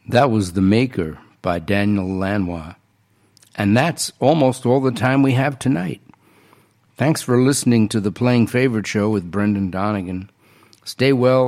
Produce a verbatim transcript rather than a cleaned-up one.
That was The Maker by Daniel Lanois. And that's almost all the time we have tonight. Thanks for listening to the Playing Favorite Show with Brendan Donegan. Stay well.